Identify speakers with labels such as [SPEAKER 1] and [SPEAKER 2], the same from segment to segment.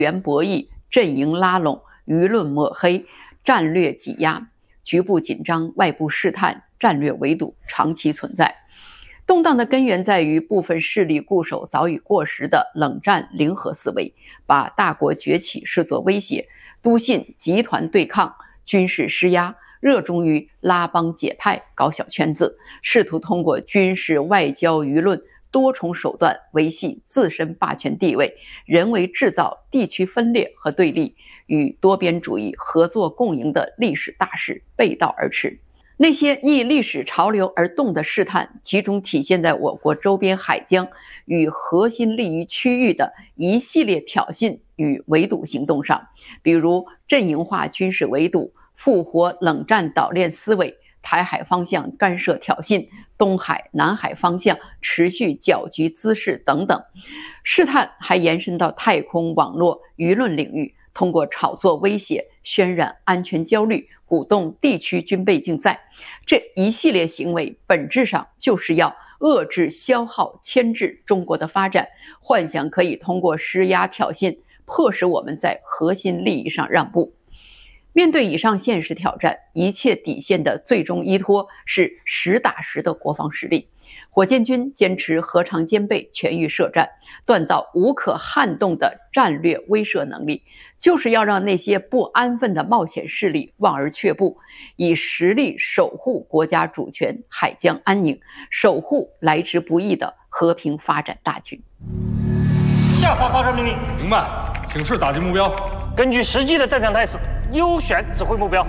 [SPEAKER 1] 元博弈、阵营拉拢、舆论抹黑、战略挤压、局部紧张、外部试探、战略围堵长期存在。动荡的根源在于部分势力固守早已过时的冷战零和思维，把大国崛起视作威胁，笃信集团对抗、军事施压，热衷于拉帮结派、搞小圈子，试图通过军事、外交、舆论多重手段维系自身霸权地位，人为制造地区分裂和对立，与多边主义合作共赢的历史大势背道而驰。那些逆历史潮流而动的试探，集中体现在我国周边海疆与核心利益区域的一系列挑衅与围堵行动上，比如阵营化军事围堵、复活冷战岛链思维、台海方向干涉挑衅、东海、南海方向持续搅局滋事等等。试探还延伸到太空、网络、舆论领域，通过炒作威胁、渲染安全焦虑，鼓动地区军备竞赛。这一系列行为本质上就是要遏制、消耗、牵制中国的发展，幻想可以通过施压挑衅迫使我们在核心利益上让步。面对以上现实挑战，一切底线的最终依托是实打实的国防实力。火箭军坚持核常兼备、全域设战，锻造无可撼动的战略威慑能力，就是要让那些不安分的冒险势力望而却步，以实力守护国家主权、海疆安宁，守护来之不易的和平发展大局。
[SPEAKER 2] 下发发射命令。
[SPEAKER 3] 明白，请示打击目标。
[SPEAKER 2] 根据实际的战场态势，优选指挥目标。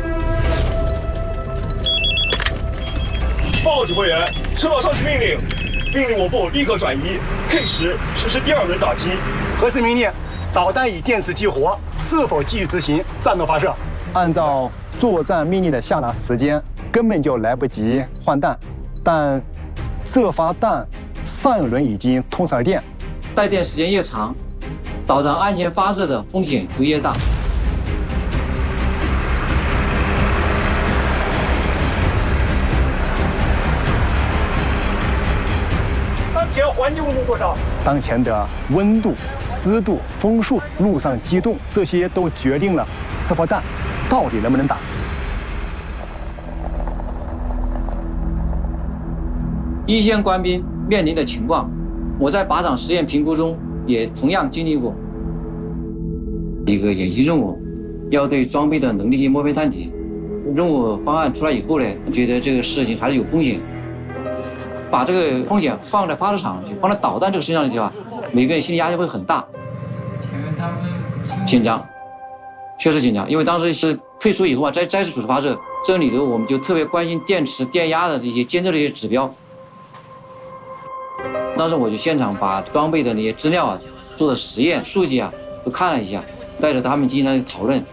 [SPEAKER 4] 报告指挥员，收到上级命令，命令我部立刻转移 K10实施第2轮打击。
[SPEAKER 5] 核实命令，导弹已电磁激活，是否继续执行战斗发射？按照作战命令的下达时间，根本就来不及换弹，但这发弹上一轮已经通上了电，
[SPEAKER 6] 带电时间越长，导弹安全发射的风险就越大。
[SPEAKER 4] 当前环境温度多少？
[SPEAKER 5] 当前的温度、湿度、风速、路上机动，这些都决定了这发弹到底能不能打。
[SPEAKER 6] 一线官兵面临的情况，我在靶场实验评估中也同样经历过。一个演习任务，要对装备的能力进行摸排探底。任务方案出来以后呢，觉得这个事情还是有风险。把这个风险放在发射场去，放在导弹这个身上去的话，每个人心理压力会很大。紧张，确实紧张，因为当时是退出以后啊，再次组织发射，这里头我们就特别关心电池、电压的这些监测这些指标。当时我就现场把装备的那些资料啊、做的实验数据啊都看了一下，带着他们进行了讨论。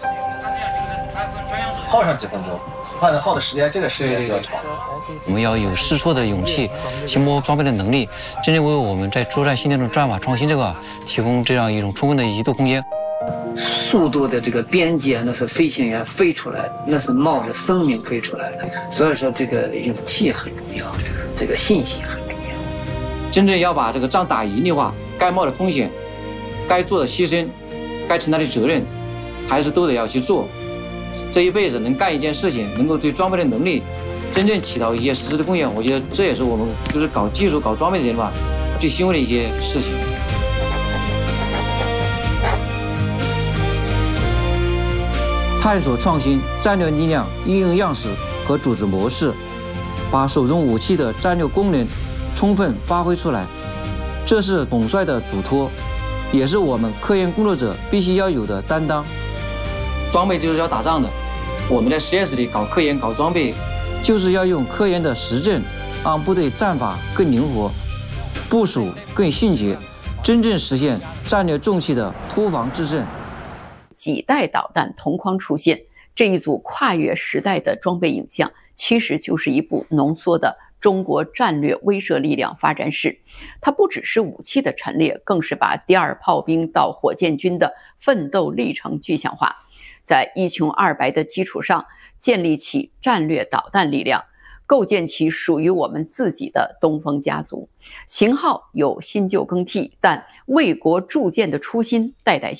[SPEAKER 7] 耗上几分钟，耗的时间这个时间比较长。
[SPEAKER 8] 我们要有试错的勇气，去摸装备的能力，真正为我们在作战新的这种战法创新提供这样一种充分的移动空间。
[SPEAKER 9] 速度的这个边界，那是飞行员飞出来的，那是冒着生命飞出来的。所以说，这个勇气很重要，这个信心很重要。
[SPEAKER 6] 真正要把这个仗打赢的话，该冒的风险，该做的牺牲，该承担的责任，还是都得要去做。这一辈子能干一件事情，能够对装备的能力真正起到一些实质的贡献，我觉得这也是我们就是搞技术、搞装备的人吧最欣慰的一些事情。探索创新战略力量应用样式和组织模式，把手中武器的战略功能充分发挥出来，这是统帅的嘱托，也是我们科研工作者必须要有的担当。装备就是要打仗的，我们在实验室里搞科研、搞装备，就是要用科研的实证，让部队战法更灵活，部署更迅捷，真正实现战略重器的突防制胜。
[SPEAKER 1] 几代导弹同框出现，这一组跨越时代的装备影像，其实就是一部浓缩的中国战略威慑力量发展史。它不只是武器的陈列，更是把第2炮兵到火箭军的奋斗历程具象化，在一穷二白的基础上建立起战略导弹力量， 构建起属于我们自己的东风家族。型号有新旧更替，但为国铸剑的初心代代